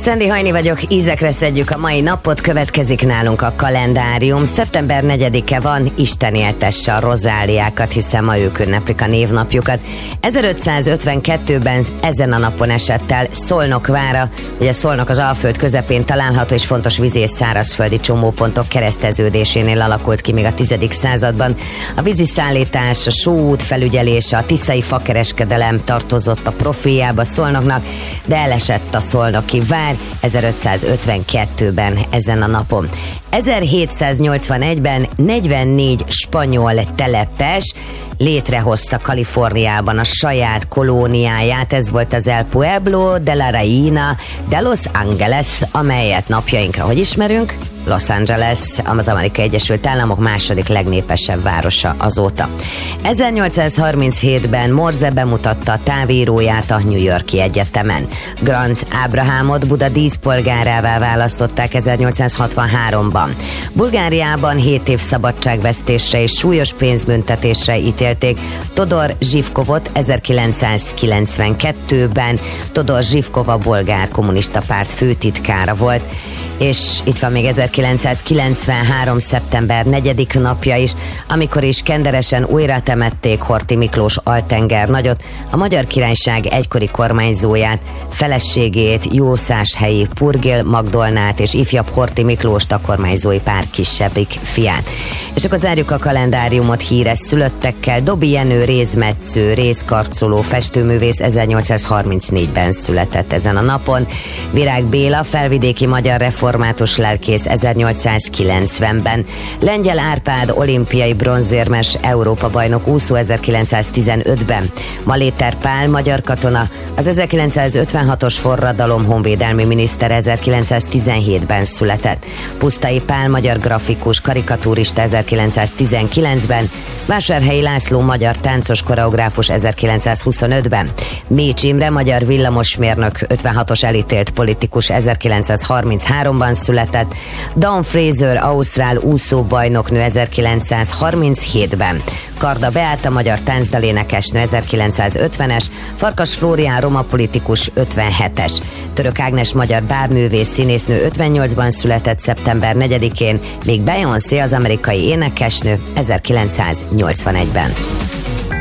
Szendi Hajni vagyok, ízekre szedjük a mai napot, következik nálunk a kalendárium. Szeptember 4-e van, Isten éltesse a rozáliákat, hiszen ma ők ünneplik a névnapjukat. 1552-ben ezen a napon esett el Szolnok vára, ugye Szolnok az Alföld közepén található, és fontos vízi és szárazföldi csomópontok kereszteződésénél alakult ki még a 10. században. A víziszállítás, a sóút felügyelése, a tiszai fakereskedelem tartozott a profiljába Szolnoknak, de elesett a szolnoki vár 1552-ben ezen a napon. 1781-ben 44 spanyol telepes létrehozta Kaliforniában a saját kolóniáját, ez volt az El Pueblo de la Reina de Los Angeles, amelyet napjainkra hogy ismerünk? Los Angeles, az Amerikai Egyesült Államok második legnépesebb városa azóta. 1837-ben Morse bemutatta a távíróját a New York-i egyetemen. Grant Abrahamot Buda díszpolgárává választották 1863-ban. Bulgáriában 7 év szabadságvesztésre és súlyos pénzbüntetésre ítélték Todor Zsivkovot 1992-ben. Todor Zsivkov a bolgár kommunista párt főtitkára volt, és itt van még 1993. szeptember 4. napja is, amikor is kenderesen újra temették Horthy Miklós altenger nagyot, a Magyar Királyság egykori kormányzóját, feleségét, jószáshelyi Purgil Magdolnát és ifjabb Horthy Miklóst, a kormányzói pár kisebbik fiát. És akkor zárjuk a kalendáriumot híres szülöttekkel. Dobi Jenő rézmetsző, rézkarcoló festőművész 1834-ben született ezen a napon. Virág Béla, felvidéki magyar református lelkész 1890-ben. Lengyel Árpád, olimpiai bronzérmes Európa-bajnok úszó 1915-ben. Maléter Pál, magyar katona, az 1956-os forradalom honvédelmi miniszter 1917-ben született. Pusztai Pál, magyar grafikus, karikatúrista 1919-ben. Vásárhelyi László, magyar táncos koreográfus 1925-ben. Mécs Imre, magyar villamosmérnök, 56-os elítélt politikus 1933-ban született. Dawn Fraser, ausztrál úszóbajnoknő 1937-ben. Karda Beáta, magyar táncdalénekesnő 1950-es, Farkas Flórián, roma politikus 57-es. Török Ágnes, magyar bábművész, színésznő 58-ban született szeptember 4-én, még Beyoncé, az amerikai énekesnő 1981-ben.